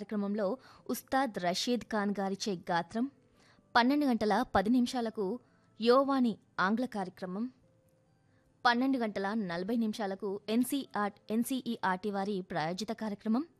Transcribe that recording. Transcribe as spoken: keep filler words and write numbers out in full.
కార్యక్రమంలో ఉస్తాద్ రషీద్ ఖాన్ గారిచే గాత్రం, పన్నెండు గంటల పది నిమిషాలకు యోవాని ఆంగ్ల కార్యక్రమం, పన్నెండు గంటల నలభై నిమిషాలకు ఎన్సీఆర్ ఎన్సీఈఆర్టీ వారి ప్రాయోజిత కార్యక్రమం,